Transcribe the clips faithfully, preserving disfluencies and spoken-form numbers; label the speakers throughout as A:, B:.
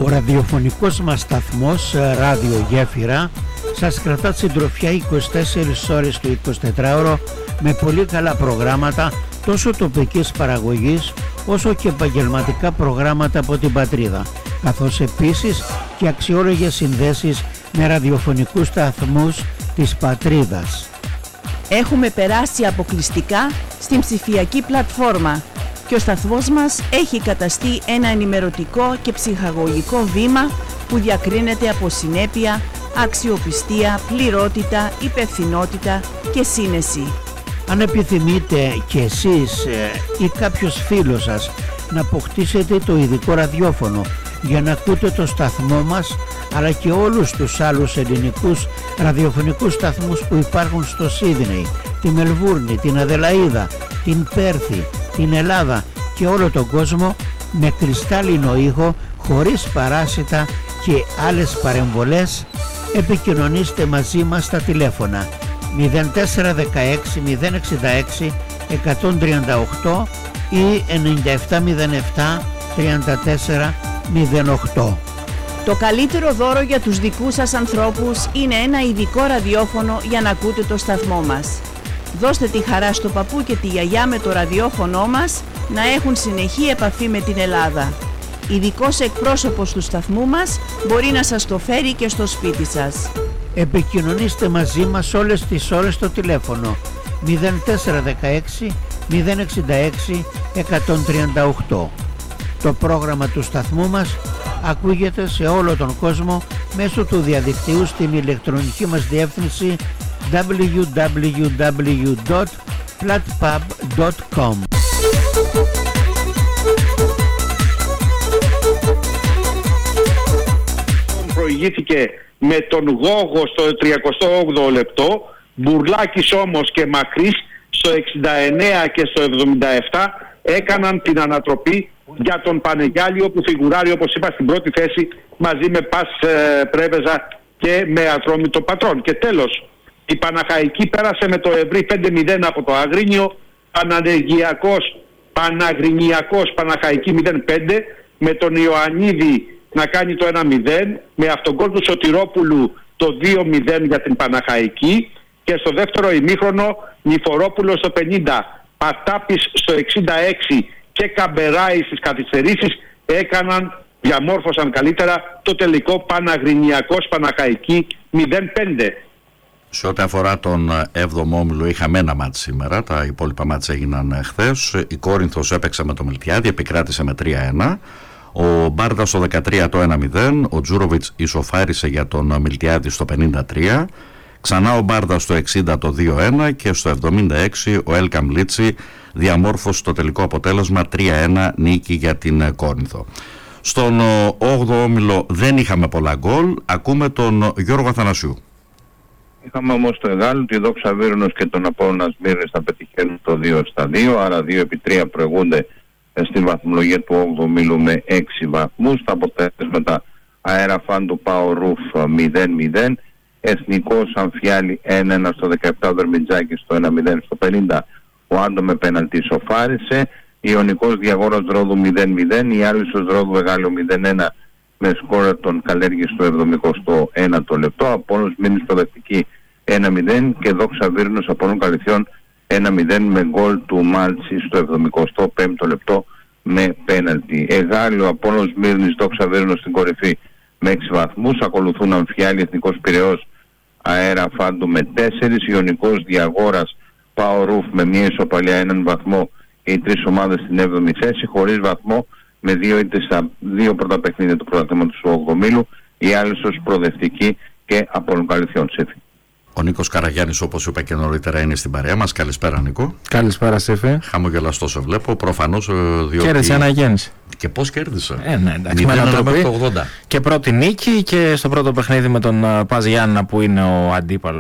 A: Ο ραδιοφωνικός μας σταθμός Ράδιο Γέφυρα σας κρατά συντροφιά είκοσι τέσσερις ώρες το εικοσιτετράωρο με πολύ καλά προγράμματα τόσο τοπικής παραγωγής όσο και επαγγελματικά προγράμματα από την πατρίδα, καθώς επίσης και αξιόλογες συνδέσεις με ραδιοφωνικούς σταθμούς της πατρίδας.
B: Έχουμε περάσει αποκλειστικά στην ψηφιακή πλατφόρμα και ο σταθμός μας έχει καταστεί ένα ενημερωτικό και ψυχαγωγικό βήμα που διακρίνεται από συνέπεια, αξιοπιστία, πληρότητα, υπευθυνότητα και σύνεση.
A: Αν επιθυμείτε και εσείς ή κάποιος φίλος σας να αποκτήσετε το ειδικό ραδιόφωνο για να ακούτε το σταθμό μας, αλλά και όλους τους άλλους ελληνικούς ραδιοφωνικούς σταθμούς που υπάρχουν στο Σίδνεϊ, τη Μελβούρνη, την Αδελαΐδα, την Πέρθη, την Ελλάδα και όλο τον κόσμο, με κρυστάλλινο ήχο, χωρίς παράσιτα και άλλες παρεμβολές, επικοινωνήστε μαζί μας στα τηλέφωνα μηδέν τέσσερα δεκαέξι μηδέν εξήντα έξι εκατόν τριάντα οκτώ ή ενενήντα επτά μηδέν επτά τριάντα τέσσερα μηδέν οκτώ.
B: Το καλύτερο δώρο για τους δικούς σας ανθρώπους είναι ένα ειδικό ραδιόφωνο για να ακούτε το σταθμό μας. Δώστε τη χαρά στο παππού και τη γιαγιά με το ραδιόφωνο μας να έχουν συνεχή επαφή με την Ελλάδα. Ειδικός εκπρόσωπος του σταθμού μας μπορεί να σας το φέρει και στο σπίτι σας.
A: Επικοινωνήστε μαζί μας όλες τις ώρες στο τηλέφωνο μηδέν τέσσερα δεκαέξι μηδέν εξήντα έξι εκατόν τριάντα οκτώ. Το πρόγραμμα του σταθμού μας ακούγεται σε όλο τον κόσμο μέσω του διαδικτύου στην ηλεκτρονική μας διεύθυνση double-u double-u double-u τελεία platpub τελεία com.
C: Προηγήθηκε με τον Γόγο στο τριακοστό όγδοο λεπτό, Μπουρλάκης όμως και Μακρύς στο εξήντα εννέα και στο εβδομήντα επτά έκαναν την ανατροπή για τον Πανεγιάλιο που φιγουράρει, όπως είπα, στην πρώτη θέση μαζί με Πας ε, Πρέβεζα και με Ατρόμητο Πατρών. Και τέλος, η Παναχαϊκή πέρασε με το ευρύ πέντε μηδέν από το Αγρίνιο, Παναγιακός, Παναγρινιακός Παναχαϊκή μηδέν πέντε, με τον Ιωαννίδη να κάνει το ένα μηδέν, με αυτόν γκολ του Σωτηρόπουλου το δύο μηδέν για την Παναχαϊκή, και στο δεύτερο ημίχρονο Νηφορόπουλος στο πενήντα, Πατάπης στο εξήντα έξι και Καμπεράη στις καθυστερήσεις έκαναν, διαμόρφωσαν καλύτερα το τελικό Παναγρινιακός Παναχαϊκή μηδέν πέντε.
D: Σε ό,τι αφορά τον έβδομο όμιλο, είχαμε ένα μάτς σήμερα. Τα υπόλοιπα μάτς έγιναν χθες. Η Κόρινθος έπαιξε με το Μιλτιάδη, επικράτησε με τρία ένα. Ο Μπάρντας στο δεκατρία το ένα μηδέν. Ο Τζούροβιτς ισοφάρισε για τον Μιλτιάδη στο πενήντα τρία. Ξανά ο Μπάρντας στο εξήντα το δύο ένα και στο εβδομήντα έξι ο Έλκαμ Λίτσι διαμόρφωσε το τελικό αποτέλεσμα τρία ένα, νίκη για την Κόρινθο. Στον όγδοο όμιλο δεν είχαμε πολλά γκολ. Ακούμε τον Γιώργο Αθανασιού.
E: Είχαμε όμως το Εγάλου, τη Δόξα Βίρνος και τον Απόλλωνα Σμύρνης να πετυχαίνουν το δύο στα δύο, άρα δύο επί τρία προηγούνται στην βαθμολογία του όγδοου ομίλου με έξι βαθμούς. Τα αποτέλεσματα Αέρα Φάντου Πάο Ρουφ μηδέν μηδέν, Εθνικός Αμφιάλη ένα ένα στο δεκαεπτά, ο Δερμιτζάκης στο ένα μηδέν στο πενήντα, ο Άντο με πέναλτι σοφάρισε, Ιωνικός Διαγόρας Ρόδου μηδέν μηδέν, η Άρβισσος Ρόδου Βεγάλιο μηδέν ένα με σκόρα τον Καλέργη στο εβδομηκοστό ένατο λεπτό, Απόλλωνας Μήνης Προδευτική ένα μηδέν και Δόξα Βίρνος Απόλλων Καλυθιών ένα μηδέν με γκολ του Μάλτσι στο εβδομηκοστό πέμπτο λεπτό με πέναλτι. Εγάλιο Απόλλωνας Μύρνης Δόξα Βίρνος στην κορυφή με έξι βαθμούς, ακολουθούν Αμφιάλη Εθνικός Πειραιώς Αέρα Φάντου με τέσσερα, Ιωνικός Διαγόρας Πάο Ρουφ με μία ισοπαλία έναν βαθμό, οι τρεις ομάδες στην έβδομη θέση, χωρίς βαθμό με δύο ήττες στα δύο πρώτα παιχνίδια του πρωταθλήματος του όγδοου ομίλου, η Άλυσσος Προδευτική και Απόλλων Καλυθιών.
D: Ο Νίκος Καραγιάννης, όπως είπα και νωρίτερα, είναι στην παρέα μας. Καλησπέρα, Νίκο.
F: Καλησπέρα, Σέφε.
D: Χαμογελαστό σε βλέπω. Προφανώς διότι...
F: Κέρδισε αναγέννηση.
D: Και πώς κέρδισε?
F: Ε, ναι, εντάξει, με ανατροπή. Και πρώτη νίκη και στο πρώτο παιχνίδι με τον Παζ Γιάννηνα που είναι ο αντίπαλος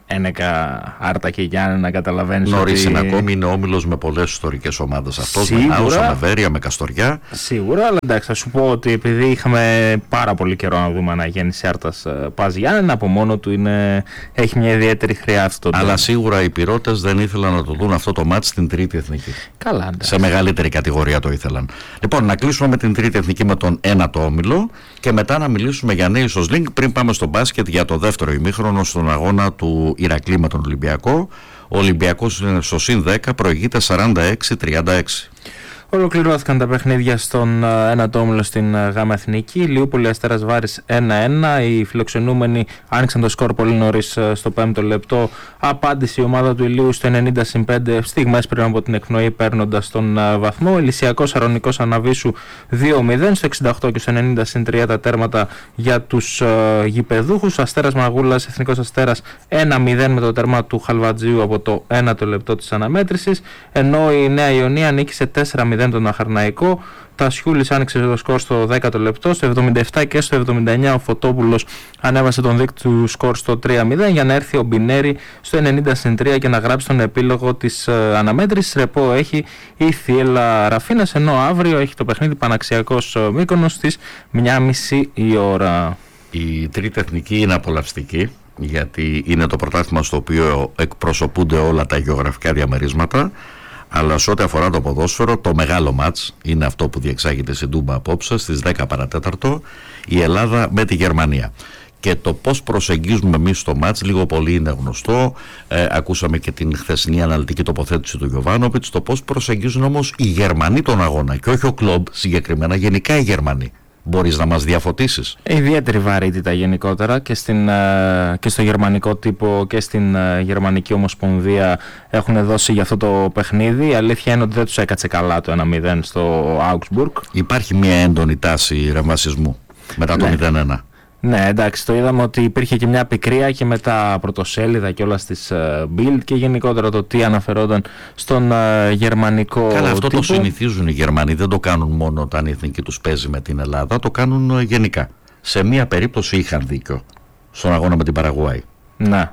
F: Ένεκα, Άρτα και Γιάννενα, καταλαβαίνεις.
D: Νωρίς
F: ότι...
D: είναι ακόμη, είναι όμιλος με πολλές ιστορικές ομάδες αυτός,
F: Σίγουρα,
D: με Άουσα, με Βέρεια, με Καστοριά.
F: Σίγουρα, αλλά εντάξει, θα σου πω ότι επειδή είχαμε πάρα πολύ καιρό να δούμε αναγέννηση Άρτας Πας Γιάννενα, από μόνο του είναι, έχει μια ιδιαίτερη χρειά αυτό.
D: Αλλά το... σίγουρα οι πυρώτες δεν ήθελαν να το δουν αυτό το μάτς στην τρίτη εθνική.
F: Καλά, εντάξει.
D: Σε μεγαλύτερη κατηγορία το ήθελαν. Λοιπόν, να κλείσουμε με την τρίτη εθνική με τον ένατο όμιλο και μετά να μιλήσουμε για Nations League πριν πάμε στο μπάσκετ για το δεύτερο ημίχρονο στον αγώνα του Ηρακλή με τον Ολυμπιακό. Ο Ολυμπιακός είναι στο συν δέκα, προηγείται σαράντα έξι τριάντα έξι.
F: Ολοκληρώθηκαν τα παιχνίδια στον ένατο όμιλο στην ΓΑΜΑ Εθνική. Λιούπολη Αστέρας Βάρης ένα ένα. Οι φιλοξενούμενοι άνοιξαν το σκορ πολύ νωρίς στο πέμπτο λεπτό. Απάντησε η ομάδα του Ηλίου στο ενενήντα συν πέντε στιγμές πριν από την εκπνοή, παίρνοντας τον βαθμό. Ηλυσιακός Αρωνικός Αναβίσου δύο μηδέν. Στο εξήντα οκτώ και στο ενενήντα συν τρία τα τέρματα για τους γηπεδούχους. Αστέρας Μαγούλας, Εθνικός Αστέρας ένα μηδέν με το τέρμα του Χαλβατζίου από το ένατο λεπτό της αναμέτρησης. Ενώ η Νέα Ιωνία νίκησε τέσσερα μηδέν τον Αχαρναϊκό. Τασιούλης άνοιξε το σκορ στο δέκατο λεπτό. Στο εβδομήντα επτά και στο εβδομήντα εννιά ο Φωτόπουλος ανέβασε τον δείκτη του σκορ στο τρία μηδέν για να έρθει ο Μπινέρη στο ενενήντα συν τρία και να γράψει τον επίλογο της ε, αναμέτρησης. Ρεπό έχει η Θιέλα Ραφίνας, ενώ αύριο έχει το παιχνίδι Παναξιακός Μύκονος στις μία και μισή η ώρα.
D: Η τρίτη εθνική είναι απολαυστική, γιατί είναι το πρωτάθλημα στο οποίο εκπροσωπούνται όλα τα γεωγραφικά διαμερίσματα. Αλλά σε ό,τι αφορά το ποδόσφαιρο, το μεγάλο μάτς είναι αυτό που διεξάγεται στην Τούμπα απόψε στις δέκα παρά τέταρτο, η Ελλάδα με τη Γερμανία. Και το πώς προσεγγίζουμε εμείς το μάτς λίγο πολύ είναι γνωστό. Ε, ακούσαμε και την χθεσινή αναλυτική τοποθέτηση του Γιοβάνοβιτς. Το πώς προσεγγίζουν όμως οι Γερμανοί τον αγώνα και όχι ο κλομπ συγκεκριμένα, γενικά οι Γερμανοί. Μπορείς να μας διαφωτίσεις?
F: Ιδιαίτερη βαρύτητα γενικότερα και, στην, και στο γερμανικό τύπο και στην Γερμανική Ομοσπονδία έχουν δώσει για αυτό το παιχνίδι. Η αλήθεια είναι ότι δεν τους έκατσε καλά το ένα μηδέν στο Augsburg.
D: Υπάρχει μια έντονη τάση ρεμβασισμού μετά το
F: ναι.
D: μηδέν ένα.
F: Ναι, εντάξει, το είδαμε ότι υπήρχε και μια πικρία και με τα πρωτοσέλιδα και όλα στις Bild και γενικότερα το τι αναφερόταν στον uh, γερμανικό
D: Καλά, αυτό
F: τύπο.
D: Το συνηθίζουν οι Γερμανοί, δεν το κάνουν μόνο όταν η εθνική τους παίζει με την Ελλάδα, το κάνουν uh, γενικά. Σε μία περίπτωση είχαν δίκιο στον αγώνα με την Παραγουάη.
F: Ναι,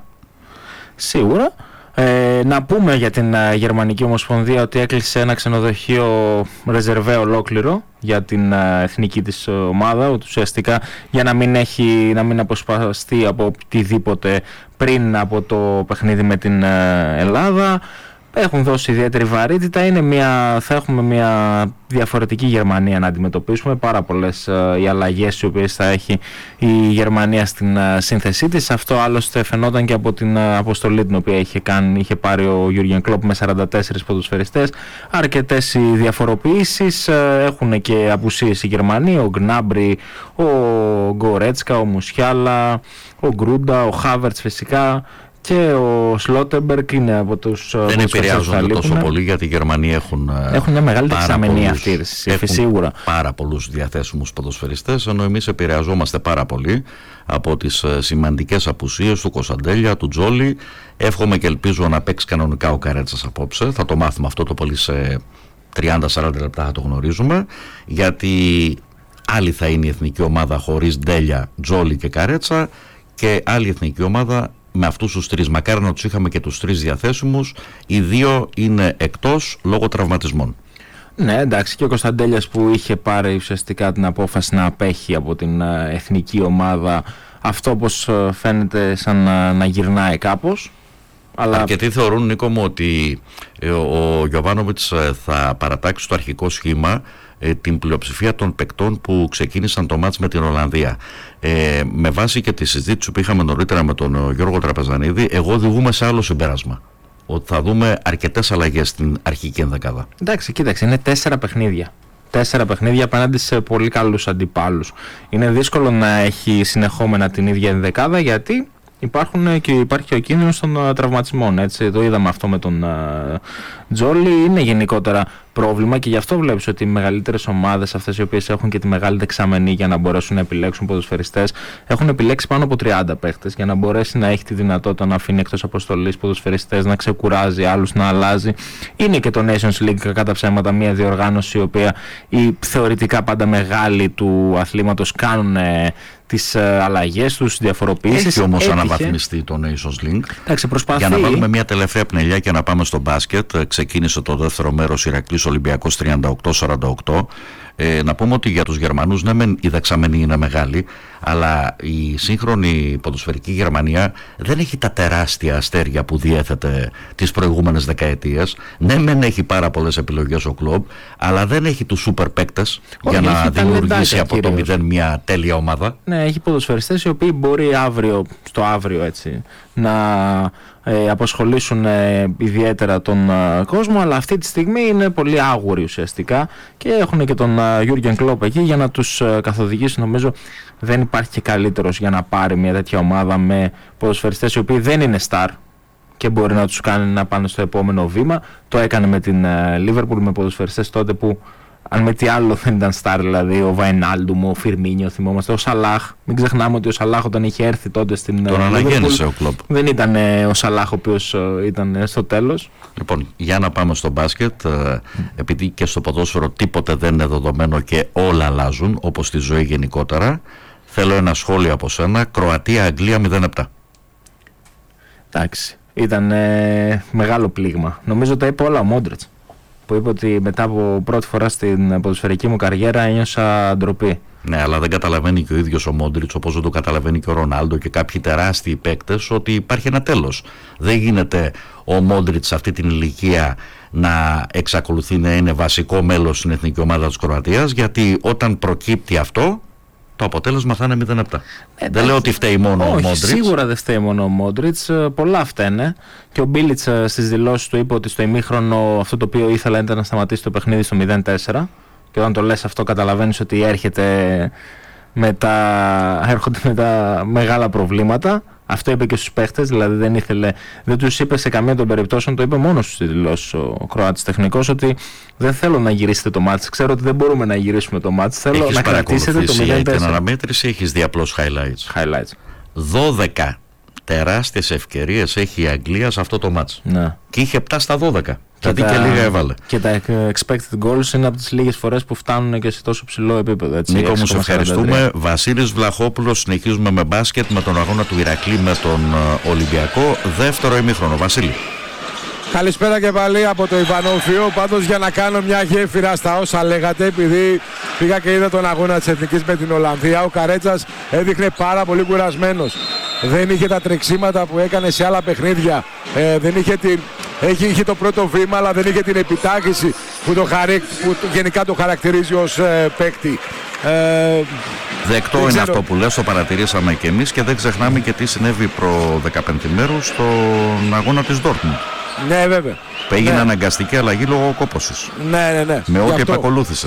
F: σίγουρα. Ε, να πούμε για την uh, Γερμανική Ομοσπονδία ότι έκλεισε ένα ξενοδοχείο ρεζερβέ ολόκληρο για την uh, εθνική της ομάδα, ουσιαστικά για να μην, έχει, να μην αποσπαστεί από οτιδήποτε πριν από το παιχνίδι με την uh, Ελλάδα. Έχουν δώσει ιδιαίτερη βαρύτητα. Είναι μια, θα έχουμε μια διαφορετική Γερμανία να αντιμετωπίσουμε. Πάρα πολλές uh, οι αλλαγές οι οποίες θα έχει η Γερμανία στην uh, σύνθεσή της. Αυτό άλλωστε φαινόταν και από την uh, αποστολή την οποία είχε, κάνει, είχε πάρει ο Γιούργεν Κλοπ με σαράντα τέσσερις ποδοσφαιριστές. Αρκετές οι διαφοροποιήσεις. Uh, έχουν και απουσίες οι Γερμανοί. Ο Γκνάμπρι, ο Γκορέτσκα, ο Μουσιάλα, ο Γκρούντα, ο Χάβερτς φυσικά. Και ο Σλότεμπεργκ είναι από τους.
D: Δεν επηρεάζονται τόσο πολύ γιατί οι Γερμανοί έχουν.
F: Έχουν μια μεγάλη δεξαμενή αυτή, σίγουρα.
D: Πάρα πολλούς διαθέσιμους ποδοσφαιριστές, ενώ εμείς επηρεαζόμαστε πάρα πολύ από τις σημαντικές απουσίες του Κωνσταντέλια, του Τζόλι. Εύχομαι και ελπίζω να παίξει κανονικά ο Καρέτσας απόψε. Θα το μάθουμε αυτό το πολύ σε τριάντα σαράντα λεπτά, θα το γνωρίζουμε. Γιατί άλλη θα είναι η εθνική ομάδα χωρίς Ντέλια, Τζόλι και Καρέτσα, και άλλη εθνική ομάδα με αυτούς τους τρεις. Μακάρι να τους είχαμε και τους τρεις διαθέσιμους. Οι δύο είναι εκτός λόγω τραυματισμών.
F: Ναι, εντάξει, και ο Κωνσταντέλιας που είχε πάρει ουσιαστικά την απόφαση να απέχει από την εθνική ομάδα, αυτό όπως φαίνεται σαν να, να γυρνάει κάπως. Αλλά...
D: Αρκετοί θεωρούν, Νίκο μου, ότι ο Γιοβάνοβιτς θα παρατάξει το αρχικό σχήμα την πλειοψηφία των παικτών που ξεκίνησαν το μάτς με την Ολλανδία. Ε, με βάση και τη συζήτηση που είχαμε νωρίτερα με τον Γιώργο Τραπεζανίδη, εγώ οδηγούμε σε άλλο συμπέρασμα. Ότι θα δούμε αρκετές αλλαγές στην αρχική ενδεκάδα.
F: Εντάξει, κοίταξε, είναι τέσσερα παιχνίδια. Τέσσερα παιχνίδια απέναντι σε πολύ καλούς αντιπάλους. Είναι δύσκολο να έχει συνεχόμενα την ίδια ενδεκάδα, γιατί υπάρχουν και υπάρχει και ο κίνδυνος των uh, τραυματισμών. Έτσι. Το είδαμε αυτό με τον uh, Τζόλι. Είναι γενικότερα πρόβλημα και γι' αυτό βλέπεις ότι οι μεγαλύτερες ομάδες, αυτές οι οποίες έχουν και τη μεγάλη δεξαμενή για να μπορέσουν να επιλέξουν ποδοσφαιριστές, έχουν επιλέξει πάνω από τριάντα παίχτες για να μπορέσει να έχει τη δυνατότητα να αφήνει εκτός αποστολής ποδοσφαιριστές, να ξεκουράζει άλλους, να αλλάζει. Είναι και το Nations League κατά ψέματα μια διοργάνωση η οποία οι θεωρητικά πάντα μεγάλοι του αθλήματος κάνουν ε, τις ε, αλλαγές τους, διαφοροποιήσεις.
D: Έχει όμως
F: Έτυχε...
D: αναβαθμιστεί το Nations League.
F: Εντάξει, προσπαθεί...
D: Για να βάλουμε μια τελευταία πνελιά και να πάμε στο μπάσκετ, ξεκίνησε το δεύτερο μέρος Ηρακλής Ολυμπιακός τριάντα οκτώ σαράντα οκτώ. Ε, να πούμε ότι για τους Γερμανούς, ναι μεν η δεξαμενή είναι μεγάλη, αλλά η σύγχρονη ποδοσφαιρική Γερμανία δεν έχει τα τεράστια αστέρια που διέθετε τις προηγούμενες δεκαετίες. Ναι μεν έχει πάρα πολλές επιλογές ο κλουμπ, αλλά δεν έχει τους σούπερ παίκτες για να δημιουργήσει από το μηδέν μια τέλεια ομάδα.
F: Ναι, έχει ποδοσφαιριστές οι οποίοι μπορεί αύριο, στο αύριο έτσι, να ε, απασχολήσουν ε, ιδιαίτερα τον ε, κόσμο, αλλά αυτή τη στιγμή είναι πολύ άγουροι ουσιαστικά και έχουν και τον Γιούργεν Κλόπ εκεί για να τους ε, καθοδηγήσει. Νομίζω δεν υπάρχει και καλύτερος για να πάρει μια τέτοια ομάδα με ποδοσφαιριστές οι οποίοι δεν είναι star και μπορεί να τους κάνει να πάνε στο επόμενο βήμα. Το έκανε με την Liverpool με ποδοσφαιριστές τότε που αν με τι άλλο δεν ήταν star, δηλαδή ο Βαϊνάλντουμ, ο Φιρμίνιο, θυμόμαστε, ο Σαλάχ. Μην ξεχνάμε ότι ο Σαλάχ όταν είχε έρθει τότε στην
D: τον αναγέννησε ο κλουμπ.
F: Δεν ήταν ε, ο Σαλάχ ο οποίος ε, ήταν ε, στο τέλος.
D: Λοιπόν, για να πάμε στο μπάσκετ, ε, επειδή και στο ποδόσφαιρο τίποτε δεν είναι δεδομένο και όλα αλλάζουν, όπως στη ζωή γενικότερα, θέλω ένα σχόλιο από σένα. Κροατία-Αγγλία μηδέν επτά.
F: Εντάξει, ήταν ε, μεγάλο πλήγμα. Νομίζω τα είπε όλα ο Μόντριτς, που είπε ότι μετά από πρώτη φορά στην ποδοσφαιρική μου καριέρα ένιωσα ντροπή.
D: Ναι, αλλά δεν καταλαβαίνει και ο ίδιος ο Μόντριτς, όπως δεν το καταλαβαίνει και ο Ρονάλντο και κάποιοι τεράστιοι παίκτες, ότι υπάρχει ένα τέλος. Δεν γίνεται ο Μόντριτς σε αυτή την ηλικία να εξακολουθεί να είναι βασικό μέλος στην εθνική ομάδα της Κροατίας, γιατί όταν προκύπτει αυτό, το αποτέλεσμα θα είναι μηδέν επτά. Ε, δεν λέω ότι φταίει μόνο
F: όχι,
D: ο Μόντριτς.
F: Σίγουρα δεν φταίει μόνο ο Μόντριτς. Πολλά φταίνε. Και ο Μπίλιτς στις δηλώσεις του είπε ότι στο ημίχρονο αυτό το οποίο ήθελα ήταν να σταματήσει το παιχνίδι στο μηδέν τέσσερα. Και όταν το λες αυτό, καταλαβαίνεις ότι έρχεται με τα, έρχονται με τα μεγάλα προβλήματα. Αυτό είπε και στους παίχτες, δηλαδή δεν ήθελε, δεν τους είπε σε καμία των περιπτώσεων, το είπε μόνος στους δηλώσεις ο Κροάτης τεχνικός, ότι δεν θέλω να γυρίσετε το μάτς. Ξέρω ότι δεν μπορούμε να γυρίσουμε το μάτς. Θέλω
D: έχεις
F: να κρατήσετε το μηδέν τέσσερα.
D: Για την αναμέτρηση έχεις δει απλώς highlights.
F: highlights.
D: δώδεκα τεράστιες ευκαιρίες έχει η Αγγλία σε αυτό το μάτς. Ναι. Και είχε επτά στα δώδεκα.
F: Και,
D: τα, και λίγα έβαλε.
F: Και τα expected goals είναι από τις λίγες φορές που φτάνουν και σε τόσο ψηλό επίπεδο. Έτσι,
D: Νίκο, μου σε ευχαριστούμε. Βασίλης Βλαχόπουλος, συνεχίζουμε με μπάσκετ με τον αγώνα του Ηρακλή με τον Ολυμπιακό. Δεύτερο ημίχρονο. Βασίλη.
G: Καλησπέρα και πάλι από το Ιβανόφιο. Πάντως για να κάνω μια γέφυρα στα όσα λέγατε, επειδή πήγα και είδα τον αγώνα της Εθνικής με την Ολλανδία, ο Καρέτσας έδειχνε πάρα πολύ κουρασμένος. Δεν είχε τα τρεξίματα που έκανε σε άλλα παιχνίδια. Ε, δεν είχε, την, έχει, είχε το πρώτο βήμα, αλλά δεν είχε την επιτάχυνση που, το χαρί, που γενικά το χαρακτηρίζει ως ε, παίκτη. Ε,
D: Δεκτό είναι ξέρω. Αυτό που λες, το παρατηρήσαμε και εμείς και δεν ξεχνάμε και τι συνέβη προ δεκαπέντε μέρους στον αγώνα της Ντόρτμουντ.
G: Ναι, βέβαια.
D: Που έγινε
G: ναι.
D: αναγκαστική αλλαγή λόγω κόπωσης.
G: Ναι, ναι, ναι.
D: Με ό,τι επακολούθησε.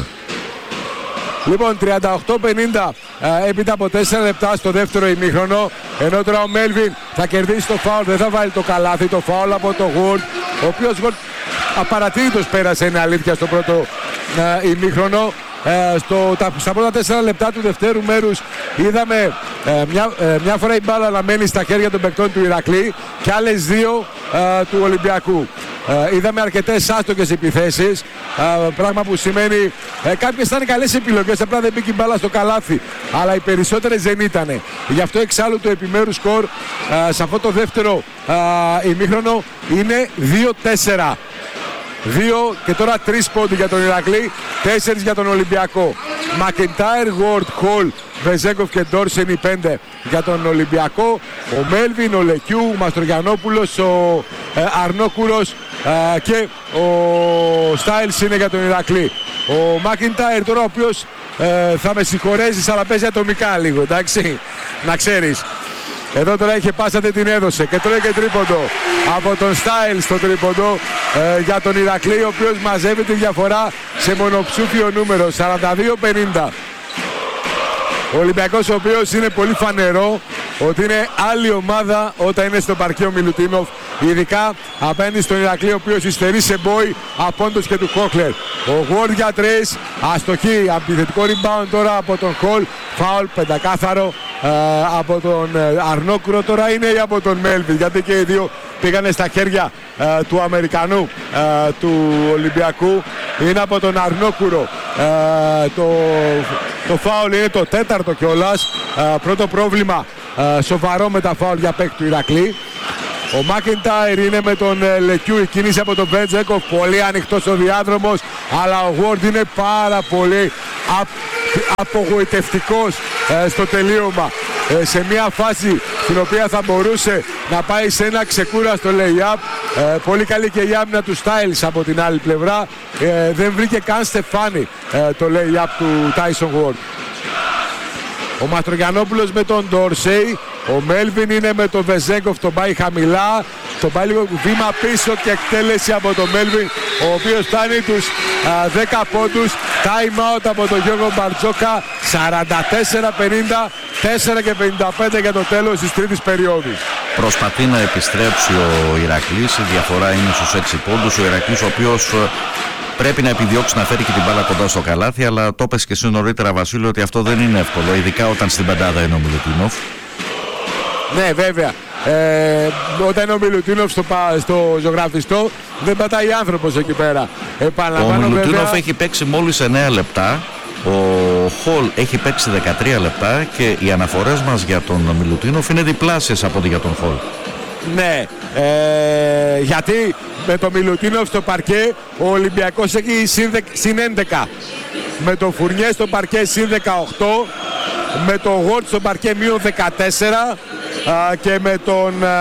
G: Λοιπόν, τριάντα οκτώ πενήντα ε, έπειτα από τέσσερα λεπτά στο δεύτερο ημίχρονο. Ενώ τώρα ο Μέλβιν θα κερδίσει το φάουλ, δεν θα βάλει το καλάθι, το φάουλ από το Γουρτ, ο οποίος Γουρτ απαρατήρητος πέρασε, είναι αλήθεια, στο πρώτο ε, ημίχρονο. Ε, στο, τα, στα πρώτα τέσσερα λεπτά του δευτέρου μέρους είδαμε ε, μια, ε, μια φορά η μπάλα να μένει στα χέρια των παικτών του Ηρακλή και άλλες δύο ε, του Ολυμπιακού. Ε, είδαμε αρκετές άστοχες επιθέσεις, ε, πράγμα που σημαίνει ε, κάποιες ήταν καλές επιλογές, απλά δεν μπήκε η μπάλα στο καλάθι, αλλά οι περισσότερες δεν ήτανε. Γι' αυτό εξάλλου το επιμέρους σκορ ε, σε αυτό το δεύτερο ε, ημίχρονο είναι δύο τέσσερα. Δύο και τώρα τρεις πόντοι για τον Ηρακλή, τέσσερις για τον Ολυμπιακό. Μακεντάιρ, Γουόρτ, Χολ, Βεζέγκοφ και Ντόρσεν οι πέντε για τον Ολυμπιακό. Ο Μέλβιν, ο Λεκιού, ο Μαστρογιαννόπουλος, ο ε, Αρνόκουρος ε, και ο Στάιλς είναι για τον Ηρακλή. Ο Μακεντάιρ τώρα, ο οποίος ε, θα με συγχωρέσεις, αλλά παίζει ατομικά λίγο, εντάξει, να ξέρεις. Εδώ τώρα είχε πάσα, δεν την έδωσε και τρώει και τρίποντο από τον Στάιλ στο τρίποντο ε, για τον Ηρακλή, ο οποίος μαζεύει τη διαφορά σε μονοψούφιο νούμερο σαράντα δύο πενήντα. Ο Ολυμπιακός, ο οποίος είναι πολύ φανερό ότι είναι άλλη ομάδα όταν είναι στο παρκέ ο Μιλουτίνοφ, ειδικά απέναντι στον Ηρακλή, ο οποίος υστερεί σε μπόι απόντος και του Χόχλερ. Ο Γουόρντ για τρεις, αστοχή, επιθετικό rebound τώρα από τον Χολ, φάουλ πεντακάθαρο ε, από τον ε, Αρνόκουρο, τώρα είναι ή από τον Μέλβιν, γιατί και οι δύο πήγανε στα χέρια ε, του Αμερικανού, ε, του Ολυμπιακού. Είναι από τον Αρνόκουρο. Ε, το, το φάουλ είναι το τέταρτο κιόλας. Ε, πρώτο πρόβλημα ε, σοβαρό με τα φάουλ για παίκτη του Ηρακλή. Ο Μάκεντάιρ είναι με τον ε, Λεκιού, η κίνηση από τον Βέτζεκοφ, πολύ ανοιχτός ο διάδρομος, αλλά ο Γουόρντ είναι πάρα πολύ απ, απογοητευτικός ε, στο τελείωμα. Ε, σε μια φάση στην οποία θα μπορούσε να πάει σε ένα ξεκούραστο lay-up. Ε, πολύ καλή και η άμυνα του Στάιλς από την άλλη πλευρά. Ε, δεν βρήκε καν Στεφάνι ε, το lay-up του Τάισον Γουόρντ. Ο Μαστρογιαννόπουλος με τον Ντόρσεϊ. Ο Μέλβιν είναι με τον Βεζέγκοφ, τον πάει χαμηλά. Τον πάει λίγο βήμα πίσω και εκτέλεση από τον Μέλβιν, ο οποίος φτάνει τους α, δέκα πόντους. Time out από τον Γιώργο Μπαρτζόκα. σαράντα τέσσερα πενήντα, τέσσερα και πενήντα πέντε για το τέλος της τρίτης περίοδου.
D: Προσπαθεί να επιστρέψει ο Ηρακλής. Η διαφορά είναι στους έξι πόντους. Ο Ηρακλής, ο οποίος πρέπει να επιδιώξει να φέρει και την μπάλα κοντά στο καλάθι, αλλά το πες και εσύ νωρίτερα, Βασίλειο, ότι αυτό δεν είναι εύκολο, ειδικά όταν στην πεντάδα είναι ο Μιλουτίνοφ.
G: Ναι, βέβαια. Ε, όταν είναι ο Μιλουτίνοφ στο, στο ζωγραφιστό, δεν πατάει άνθρωπος εκεί πέρα.
D: Ο Μιλουτίνοφ βέβαια έχει παίξει μόλις εννέα λεπτά. Ο Χολ έχει παίξει δεκατρία λεπτά και οι αναφορές μας για τον Μιλουτίνοφ είναι διπλάσιες από ό,τι για τον Χολ.
G: Ναι, ε, γιατί με τον Μιλουτίνοφ στο παρκέ ο Ολυμπιακός έχει συν έντεκα. Με τον Φουρνιέ στο παρκέ συν δεκαοκτώ. Με τον Γουόρντ στο παρκέ μείον δεκατέσσερα. Α, και με τον, α,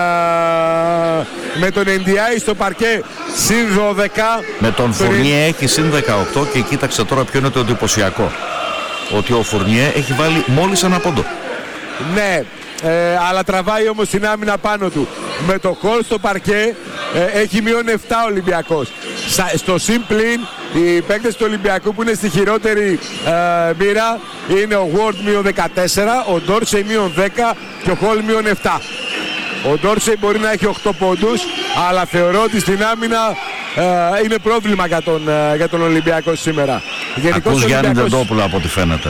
G: με τον Εν Ντι Άι στο παρκέ συν δώδεκα.
D: Με τον Φουρνιέ έχει συν δεκαοκτώ και κοίταξε τώρα ποιο είναι το εντυπωσιακό. Ότι ο Φουρνιέ έχει βάλει μόλις ένα πόντο.
G: Ναι, ε, αλλά τραβάει όμως την άμυνα πάνω του. Με το Χολ στο παρκέ ε, έχει μείον επτά ο Ολυμπιακός. Στα, στο συμπλήν οι παίκτες του Ολυμπιακού που είναι στη χειρότερη ε, μοίρα είναι ο Γουόρντ μείον δεκατέσσερα, ο Ντόρσεϊ μείον δέκα και ο Χολ μείον επτά. Ο Ντόρσεϊ μπορεί να έχει οκτώ πόντους, αλλά θεωρώ ότι στην άμυνα ε, είναι πρόβλημα για τον, ε, για τον Ολυμπιακό σήμερα.
D: Γενικώς ακούς Γιάννη Δεντόπουλο από ό,τι φαίνεται.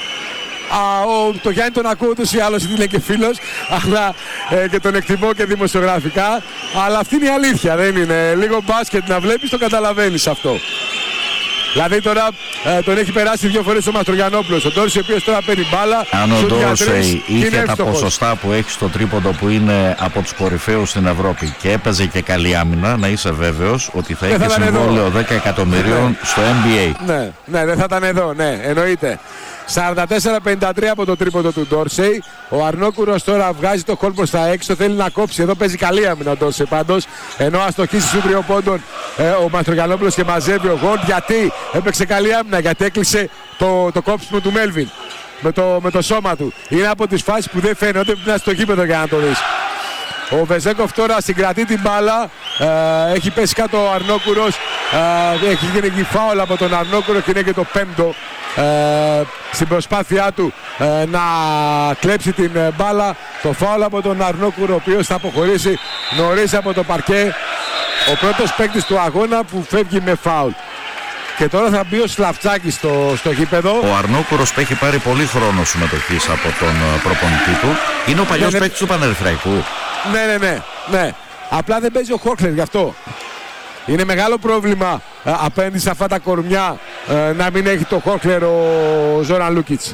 G: Α, ο, το Γιάννη τον ακούω ούτως ή άλλως, είναι και φίλος, αλλά ε, και τον εκτιμώ και δημοσιογραφικά, αλλά αυτή είναι η αλήθεια, δεν είναι. Λίγο μπάσκετ να βλέπεις, το καταλαβαίνεις αυτό. Δηλαδή τώρα ε, τον έχει περάσει δύο φορές ο Μαστρογιαννόπουλος, ο Ντόρσεϊ ο οποίος τώρα παίρνει μπάλα.
D: Αν ο Ντόρσεϊ είχε τα ποσοστά που έχει στο τρίποντο που είναι από τους κορυφαίους στην Ευρώπη και έπαιζε και καλή άμυνα, να είσαι βέβαιος ότι θα είχε συμβόλαιο δέκα εκατομμυρίων ναι. στο N B A.
G: Ναι, ναι, δεν θα ήταν εδώ, ναι, εννοείται. σαράντα τέσσερα πενήντα τρία από το τρίποντο του Ντόρσεϊ. Ο Αρνόκουρος τώρα βγάζει το χολ προς τα έξω, θέλει να κόψει. Εδώ παίζει καλή άμυνα ο Ντόρσεϊ πάντως. Ενώ αστοχήσει στους τριών πόντων ε, ο Μαστρογιαννόπουλος και μαζεύει ο Γουόρντ. Γιατί έπαιξε καλή άμυνα, γιατί έκλεισε το, το κόψιμο του Μέλβιν με το, με το σώμα του. Είναι από τις φάσεις που δεν φαίνονται, πρέπει να είναι στο γήπεδο για να το δεις. Ο Βεζέγκοφ τώρα συγκρατεί την μπάλα, ε, έχει πέσει κάτω ο Αρνόκουρος, ε, έχει γίνει φάουλ από τον Αρνόκουρο και είναι και το πέμπτο ε, στην προσπάθειά του ε, να κλέψει την ε, μπάλα. Το φάουλ από τον Αρνόκουρο, ο οποίος θα αποχωρήσει νωρίς από το παρκέ. Ο πρώτος παίκτης του αγώνα που φεύγει με φάουλ. Και τώρα θα μπει ο Σλαφτσάκης στο, στο γήπεδο.
D: Ο Αρνόκουρος που έχει πάρει πολύ χρόνο συμμετοχής από τον προπονητή του. Είναι ο παλιός ναι, παίκτης ναι. του Πανερυθραϊκού.
G: Ναι, ναι, ναι, ναι. Απλά δεν παίζει ο Χόχλερ γι' αυτό. Είναι μεγάλο πρόβλημα ε, απέναντι σε αυτά τα κορμιά ε, να μην έχει το Χόχλερ ο Ζόραν Λούκιτς.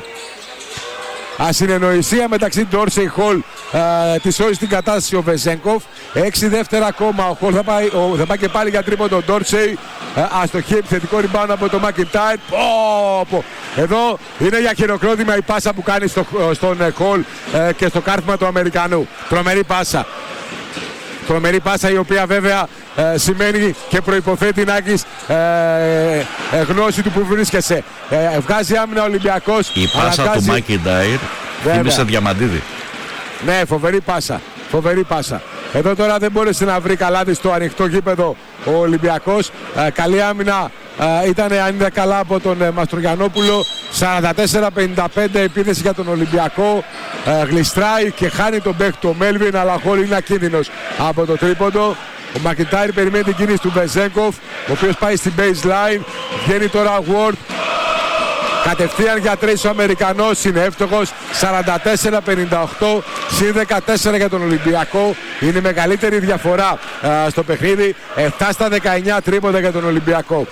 G: Ασυνεννοησία μεταξύ Ντόρσεϊ Χολ, ε, της όλης την κατάσταση ο Βεζέγκοφ. Έξι δεύτερα ακόμα, ο Χολ θα πάει, ο, θα πάει και πάλι για τρίποντο Ντόρσεϊ. Ε, αστοχή, επιθετικό rebound από το Μάκεντάιρ. Εδώ είναι για χειροκρότημα η πάσα που κάνει στο, στον Χολ ε, και στο κάρφωμα του Αμερικανού. Τρομερή πάσα. Τρομερή πάσα η οποία βέβαια ε, σημαίνει και προϋποθέτει να έχεις ε, ε, γνώση του που βρίσκεσαι. Ε, βγάζει άμυνα ο Ολυμπιακός.
D: Η πάσα αναγκάζει... του Μάκεντάιρ θύμισε Διαμαντίδη.
G: Ναι, φοβερή πάσα. Φοβερή πάσα. Εδώ τώρα δεν μπόρεσε να βρει καλάθι στο ανοιχτό γήπεδο ο Ολυμπιακός. Ε, καλή άμυνα ε, ήταν, αν είδα καλά, από τον ε, Μαστρογιαννόπουλο. σαράντα τέσσερα πενήντα πέντε επίθεση για τον Ολυμπιακό. Ε, γλιστράει και χάνει τον παίκτη του Μέλβιν, αλλά ο Χολ είναι ακίνδυνος από το τρίποντο. Ο Μακιντάιρ περιμένει την κίνηση του Βεζέγκοφ, ο οποίος πάει στην baseline. Βγαίνει τώρα ο Ward. Κατευθείαν για τρεις ο Αμερικανός, είναι εύστοχος. σαράντα τέσσερα πενήντα οκτώ συν δεκατέσσερα για τον Ολυμπιακό. Είναι η μεγαλύτερη διαφορά α, στο παιχνίδι. επτά στα δεκαεννιά τρίποντα για τον Ολυμπιακό.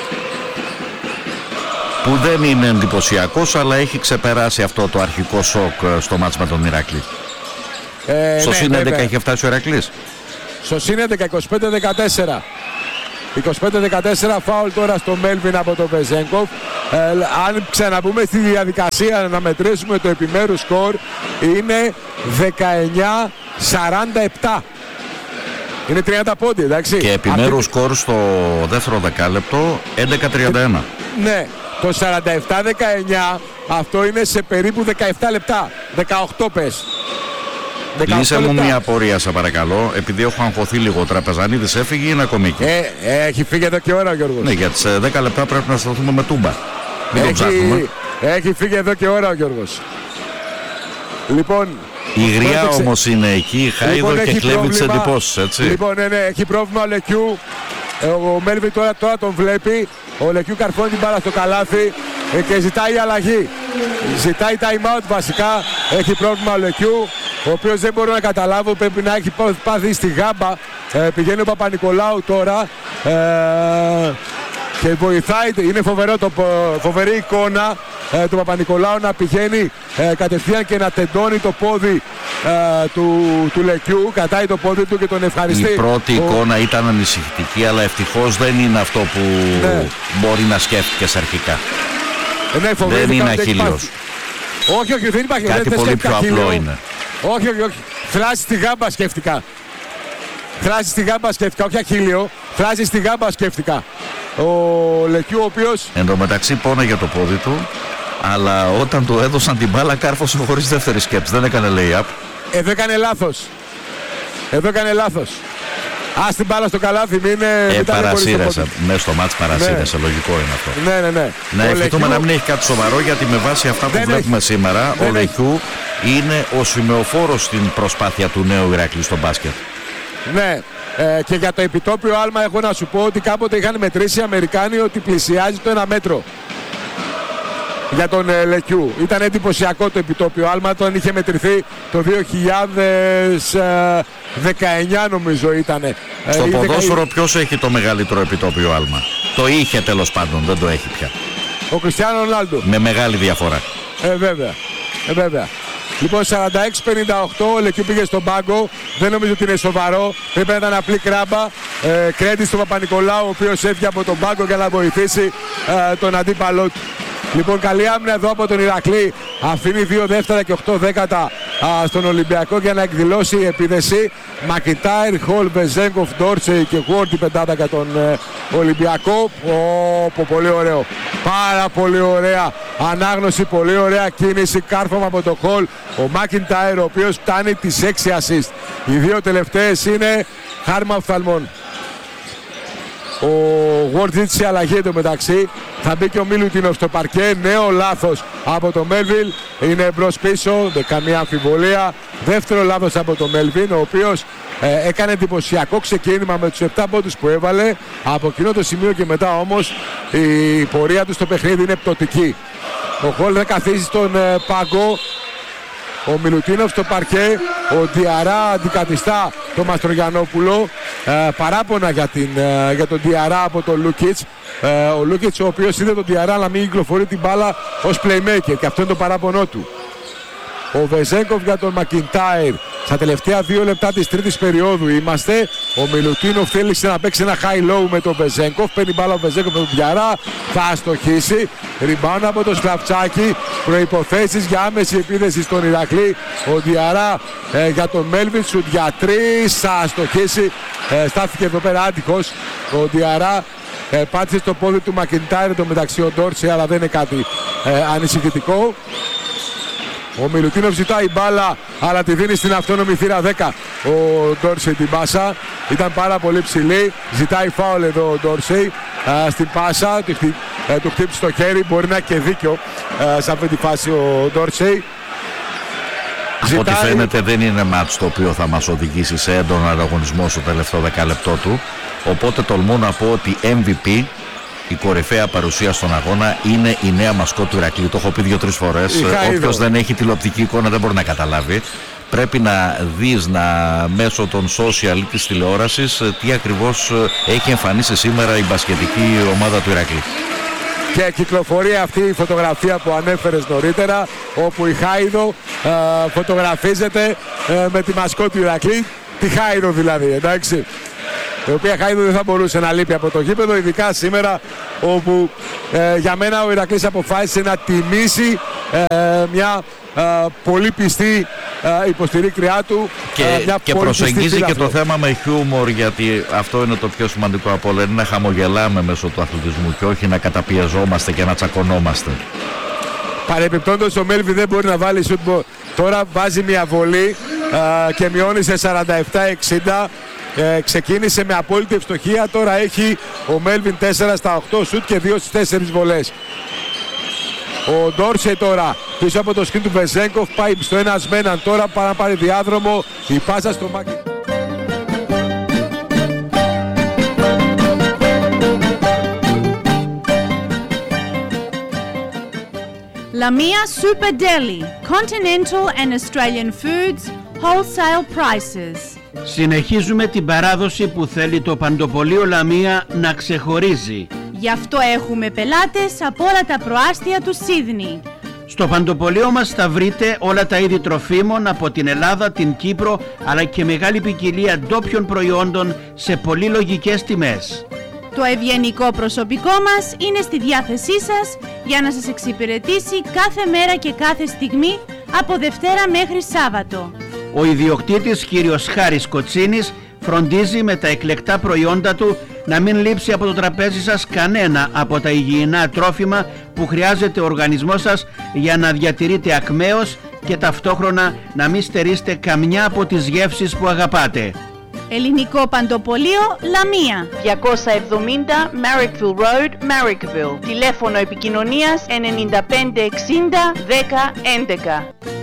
D: Που δεν είναι εντυπωσιακός, αλλά έχει ξεπεράσει αυτό το αρχικό σοκ στο μάτς με τον Ηρακλή. Ε, στο ναι, συν έντεκα είχε φτάσει ο Ηρακλής.
G: Στο συν έντεκα, είκοσι πέντε δεκατέσσερα. είκοσι πέντε δεκατέσσερα φάουλ τώρα στο Μέλβιν από τον Βεζέγκοφ. Ε, αν ξαναμπούμε στη διαδικασία να μετρήσουμε το επιμέρους σκορ, είναι δεκαεννιά σαράντα επτά. Είναι τριάντα πόντι, εντάξει.
D: Και επιμέρους
G: Αυτή...
D: σκορ στο δεύτερο δεκάλεπτο έντεκα τριάντα ένα.
G: Ε, ναι, το σαράντα επτά δεκαεννιά αυτό είναι σε περίπου δεκαεπτά λεπτά. δεκαοκτώ πες.
D: Λύσε μου μια απορία, σε παρακαλώ, επειδή έχω αγχωθεί λίγο. Ο Τραπεζανίδης έφυγε ή είναι ακόμη εκεί?
G: Ε, ε, έχει φύγει εδώ και ώρα ο Γιώργος.
D: Ναι, για τις δέκα λεπτά πρέπει να σταθούμε με τούμπα. Μην
G: έχει,
D: το ψάχνουμε.
G: Έχει φύγει εδώ και ώρα ο Γιώργος. Λοιπόν,
D: η γριά
G: πρόσεξε.
D: Όμως είναι εκεί, Χάιδο, λοιπόν, και κλέβει τις εντυπώσεις, έτσι.
G: Λοιπόν, ναι, ναι, έχει πρόβλημα ο Λεκιού. Ο Μέλβιν τώρα, τώρα τον βλέπει. Ο Λεκιού καρφώνει την μπάλα στο καλάθι και ζητάει αλλαγή. Ζητάει time out βασικά. Έχει πρόβλημα ο Λεκιού, ο οποίος δεν μπορώ να καταλάβω, πρέπει να έχει πάθει στη γάμπα. Ε, πηγαίνει ο Παπα-Νικολάου τώρα ε, και βοηθάει. Είναι φοβερό το, φοβερή εικόνα ε, του Παπα-Νικολάου να πηγαίνει ε, κατευθείαν και να τεντώνει το πόδι ε, του, του Λεκιού. Κατάει το πόδι του και τον ευχαριστεί.
D: Η πρώτη ο... εικόνα ήταν ανησυχητική, αλλά ευτυχώς δεν είναι αυτό που ναι. μπορεί να σκέφτηκες αρχικά.
G: Ε, ναι,
D: δεν είναι αχίλιος.
G: Όχι, όχι, δεν υπάρχει.
D: Κάτι
G: δεν
D: πολύ πιο απλό
G: χίλιο.
D: είναι.
G: Όχι, όχι, όχι. Θράση στη γάμπα σκέφτηκα. Θράση στη γάμπα σκέφτηκα, όχι αχίλιο. Θράση στη γάμπα σκέφτηκα. Ο Λεκιού, ο οποίος...
D: Εν τω μεταξύ πόναγε το πόδι του, αλλά όταν του έδωσαν την μπάλα κάρφωσε χωρίς δεύτερη σκέψη. Δεν έκανε lay-up.
G: Εδώ έκανε λάθος. Εδώ έκανε λάθος. Ας την μπάλα στο καλάθι, μην είναι...
D: Ε, παρασύρεσε. Μέσα στο μάτς παρασύρεσε. Ναι. Λογικό είναι αυτό.
G: Ναι, ναι, ναι.
D: Να ευχηθούμε να μην έχει κάτι σοβαρό, γιατί με βάση αυτά που
G: δεν
D: βλέπουμε
G: έχει.
D: σήμερα,
G: δεν
D: ο Λεκιού είναι ο σημεοφόρος στην προσπάθεια του νέου Ηρακλή στο μπάσκετ.
G: Ναι. Ε, και για το επιτόπιο άλμα έχω να σου πω ότι κάποτε είχαν μετρήσει οι Αμερικάνοι ότι πλησιάζει το ένα μέτρο για τον ε, Λεκιού. Ήταν εντυπωσιακό το επιτόπιο άλμα, τον είχε μετρηθεί το δύο χιλιάδες δεκαεννιά νομίζω ήταν.
D: Στο
G: ε,
D: ποδόσφαιρο ποιος έχει το μεγαλύτερο επιτόπιο άλμα? Το είχε τέλος πάντων, δεν το έχει πια.
G: Ο Κριστιάνο Ρονάλντο.
D: Με μεγάλη διαφορά.
G: Ε, βέβαια. Ε, βέβαια. Λοιπόν, σαράντα έξι πενήντα οκτώ, ο Λεκιού πήγε στον πάγκο. Δεν νομίζω ότι είναι σοβαρό. Πρέπει να ήταν απλή κράμπα. Ε, Κρέτη στον Παπα-Νικολάου, ο οποίος έφυγε από τον πάγκο για να βοηθήσει ε, τον αντίπαλό του. Λοιπόν, καλή άμυνα εδώ από τον Ηρακλή. Αφήνει δύο δεύτερα και οκτώ δέκατα α, στον Ολυμπιακό για να εκδηλώσει η επίδεση. Μακιντάιρ, Χολ, Βεζέγκοφ, Ντόρτσεϊ και Γουόρντ η πεντάδα για τον ε, Ολυμπιακό. Ω, πολύ ωραίο. Πάρα πολύ ωραία ανάγνωση, πολύ ωραία κίνηση. Κάρφωμα από τον Χολ. Ο Μακιντάιρ, ο οποίος φτάνει τις έξι assist. Οι δύο τελευταίες είναι χάρμα οφθαλμών. Ο Γουόρντ ζήτησε αλλαγή εντωμεταξύ. Θα μπει και ο Μιλουτίνοφ στο παρκέ. Νέο λάθος από το Μέλβιν. Είναι μπρος πίσω, δεν καμία αμφιβολία. Δεύτερο λάθος από το Μέλβιν, ο οποίος ε, έκανε εντυπωσιακό ξεκίνημα με τους επτά πόντους που έβαλε. Από εκείνο το σημείο και μετά όμως η πορεία του στο παιχνίδι είναι πτωτική. Ο Χολ θα καθίσει στον ε, πάγκο. Ο Μιλουτίνοφ στο παρκέ, ο Διαρά αντικαθιστά τον Μαστρογιαννόπουλο. Ε, παράπονα για, την, ε, για τον Διαρά από τον Λούκιτς. Ε, ο Λούκιτς, ο οποίος είδε τον Διαρά να μην κυκλοφορεί την μπάλα ως playmaker, και αυτό είναι το παράπονό του. Ο Βεζέγκοφ για τον Μακιντάιρ. Στα τελευταία δύο λεπτά της τρίτης περίοδου είμαστε. Ο Μιλουτίνοφ θέλησε να παίξει ένα high-low με τον Βεζέγκοφ. Παίρνει μπάλα ο Βεζέγκοφ με τον Διαρά. Θα αστοχίσει. Rebound από το Σλαφτσάκι. Προϋποθέσεις για άμεση επίδεση στον Ηρακλή. Ο Διαρά ε, για τον Μέλβιν. Σουτ για τρεις. Θα αστοχίσει. Ε, στάθηκε εδώ πέρα άτυχος. Ο Διαρά ε, πάτησε στο πόδι του Μακιντάιρ, το μεταξύ ο Ντόρτσεϊ, αλλά δεν είναι κάτι ε, ανησυχητικό. Ο Μιλουτίνοφ ζητάει μπάλα, αλλά τη δίνει στην αυτόνομη θύρα δέκα. Ο Ντόρσεϊ την πάσα. Ήταν πάρα πολύ ψηλή. Ζητάει φάουλ εδώ ο Ντόρσεϊ στην πάσα. Του, χτυ, ε, του χτύπησε στο χέρι. Μπορεί να έχει και δίκιο ε, σε αυτή τη φάση ο Ντόρσεϊ.
D: Από ό,τι φαίνεται δεν είναι μάτς το οποίο θα μας οδηγήσει σε έντονο ανταγωνισμό στο τελευταίο δεκάλεπτό του. Οπότε τολμώ να πω ότι εμ βι πι, η κορυφαία παρουσία στον αγώνα, είναι η νέα μασκότ του Ηρακλή. Το έχω πει δύο-τρεις φορές. Όποιος δεν έχει τηλεοπτική εικόνα δεν μπορεί να καταλάβει. Πρέπει να δεις να, μέσω των social ή της τηλεόρασης τι ακριβώς έχει εμφανίσει σήμερα η μπασκετική ομάδα του Ηρακλή.
G: Και κυκλοφορεί αυτή η φωτογραφία που ανέφερες νωρίτερα, όπου η Χάιδο ε, φωτογραφίζεται ε, με τη μασκότ του Ηρακλή, τη Χάιδο δηλαδή, εντάξει, η οποία Χάιδο δεν θα μπορούσε να λείπει από το γήπεδο, ειδικά σήμερα όπου ε, για μένα ο Ηρακλής αποφάσισε να τιμήσει ε, μια ε, πολύ πιστή ε, υποστηρίκτριά του
D: και,
G: ε, μια
D: και προσεγγίζει και το θέμα με χιούμορ, γιατί αυτό είναι το πιο σημαντικό από όλα, είναι να χαμογελάμε μέσω του αθλητισμού και όχι να καταπιεζόμαστε και να τσακωνόμαστε.
G: Παρεμπιπτόντως ο Μέλβι δεν μπορεί να βάλει σουτ, τώρα βάζει μια βολή ε, και μειώνει σε σαράντα επτά εξήντα. Ε, ξεκίνησε με απόλυτη ευστοχία, τώρα έχει ο Μέλβιν τέσσερα στα οκτώ σουτ και δύο στις τέσσερις βολές. Ο Ντόρσεϊ τώρα πίσω από το σκριν του Βεζέγκοφ πάει στο ένας με έναν, τώρα para να πάρει διάδρομο, η πάσα στο Μάκη.
H: Lamia Super Deli, continental and Australian foods, wholesale prices.
A: Συνεχίζουμε την παράδοση που θέλει το Παντοπωλείο Λαμία να ξεχωρίζει.
H: Γι' αυτό έχουμε πελάτες από όλα τα προάστια του Σίδνεϊ.
A: Στο Παντοπωλείο μας θα βρείτε όλα τα είδη τροφίμων από την Ελλάδα, την Κύπρο, αλλά και μεγάλη ποικιλία ντόπιων προϊόντων σε πολύ λογικές τιμές.
H: Το ευγενικό προσωπικό μας είναι στη διάθεσή σας για να σας εξυπηρετήσει κάθε μέρα και κάθε στιγμή από Δευτέρα μέχρι Σάββατο.
A: Ο ιδιοκτήτης κύριος Χάρης Κοτσίνης φροντίζει με τα εκλεκτά προϊόντα του να μην λείψει από το τραπέζι σας κανένα από τα υγιεινά τρόφιμα που χρειάζεται ο οργανισμός σας για να διατηρείτε ακμαίος και ταυτόχρονα να μην στερείστε καμιά από τις γεύσεις που αγαπάτε.
H: Ελληνικό Παντοπωλείο Λαμία,
B: διακόσια εβδομήντα Marrickville Road, Marrickville. Τηλέφωνο επικοινωνίας ενενήντα πέντε εξήντα δέκα έντεκα.